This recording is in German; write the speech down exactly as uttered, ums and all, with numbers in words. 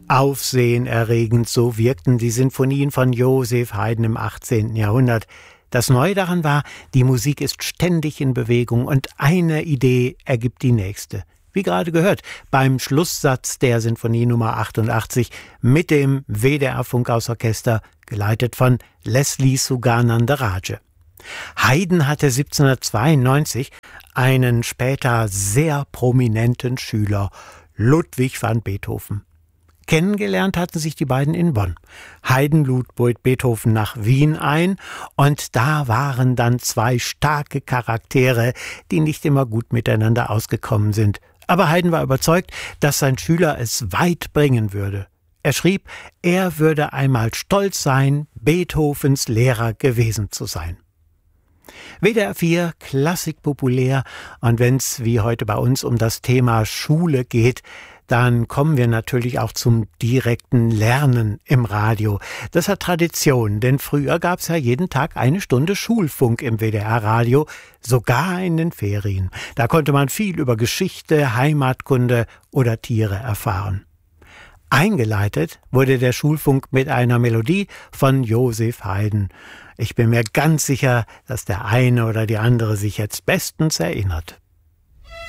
Aufsehenerregend, so wirkten die Sinfonien von Joseph Haydn im achtzehnten Jahrhundert. Das Neue daran war, die Musik ist ständig in Bewegung und eine Idee ergibt die nächste. Wie gerade gehört, beim Schlusssatz der Sinfonie Nummer achtundachtzig mit dem W D R-Funkhausorchester, geleitet von Leslie Sugananda-Raje. Haydn hatte siebzehnhundertzweiundneunzig einen später sehr prominenten Schüler, Ludwig van Beethoven. Kennengelernt hatten sich die beiden in Bonn. Haydn lud Beethoven nach Wien ein und da waren dann zwei starke Charaktere, die nicht immer gut miteinander ausgekommen sind. Aber Haydn war überzeugt, dass sein Schüler es weit bringen würde. Er schrieb, er würde einmal stolz sein, Beethovens Lehrer gewesen zu sein. W D R vier, Klassik populär, und wenn's wie heute bei uns um das Thema Schule geht, dann kommen wir natürlich auch zum direkten Lernen im Radio. Das hat Tradition, denn früher gab's ja jeden Tag eine Stunde Schulfunk im W D R-Radio, sogar in den Ferien. Da konnte man viel über Geschichte, Heimatkunde oder Tiere erfahren. Eingeleitet wurde der Schulfunk mit einer Melodie von Joseph Haydn. Ich bin mir ganz sicher, dass der eine oder die andere sich jetzt bestens erinnert.